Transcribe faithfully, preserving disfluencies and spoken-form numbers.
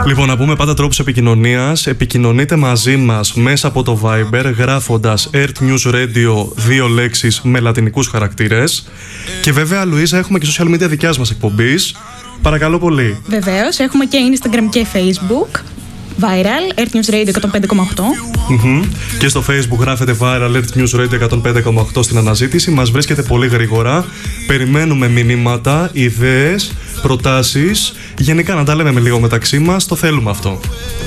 Λοιπόν, να πούμε πάντα τρόπους επικοινωνίας. Επικοινωνείτε μαζί μας μέσα από το Viber γράφοντας Earth News Radio, δύο λέξεις με λατινικούς χαρακτήρες. Και βέβαια, Λουίζα, έχουμε και social media δικιάς μας εκπομπής. Παρακαλώ πολύ. Βεβαίως, έχουμε και Instagram και Facebook. Viral, Earth News Radio εκατόν πέντε κόμμα οκτώ. Mm-hmm. Και στο Facebook γράφετε Viral Earth News Radio εκατόν πέντε κόμμα οκτώ στην αναζήτηση. Μας βρίσκεται πολύ γρήγορα. Περιμένουμε μηνύματα, ιδέες, προτάσεις. Γενικά να τα λέμε με λίγο μεταξύ μας. Το θέλουμε αυτό.